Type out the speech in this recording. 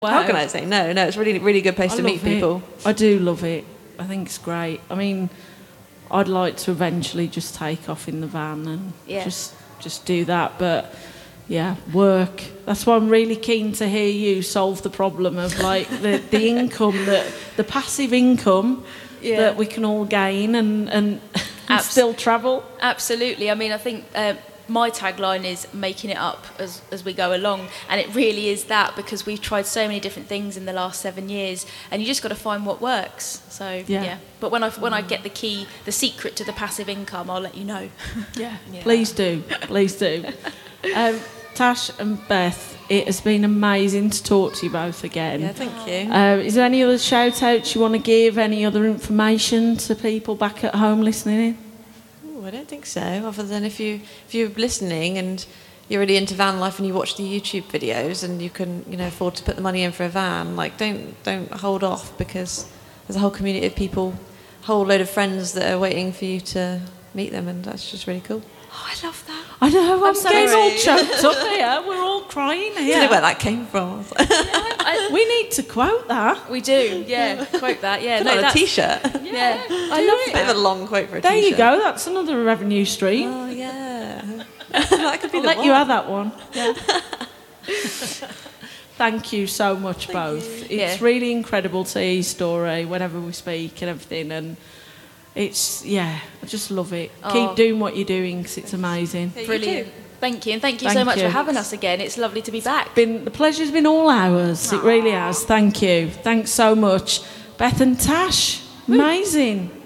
Wow. How can I say no? No, it's really, really good place to meet people. I do love it. I think it's great. I mean, I'd like to eventually just take off in the van and just do that. But yeah, work. That's why I'm really keen to hear you solve the problem of like the income, the passive income that we can all gain and still travel. Absolutely. I mean, I think my tagline is making it up as we go along, and it really is that, because we've tried so many different things in the last 7 years, and you just got to find what works. So yeah. But when I get the secret to the passive income, I'll let you know. Yeah. Please do. Tash and Beth, it has been amazing to talk to you both again. Yeah, thank you. Is there any other shout outs you want to give? Any other information to people back at home listening in? I don't think so, other than if you're listening and you're really into van life and you watch the YouTube videos and you can afford to put the money in for a van, like don't hold off, because there's a whole community of people, a whole load of friends that are waiting for you to meet them, and that's just really cool. Oh, I love that. I know, I'm so getting all choked up here. We're all crying here. I don't know where that came from. We need to quote that. We do, yeah. Quote that, yeah. Put on a T-shirt. Yeah, I love A bit of a long quote for a There T-shirt. you go. That's another revenue stream. Oh yeah, that could be I'll the let one. you have that one. Yeah. Thank you so much, both. It's really incredible to hear your story whenever we speak and everything, and it's I just love it. Keep doing what you're doing, because it's amazing. Yeah, Brilliant. Thank you, and thank you so much for having us again. It's lovely to be back. The pleasure's been all ours. It really has. Thank you. Thanks so much, Beth and Tash. Amazing.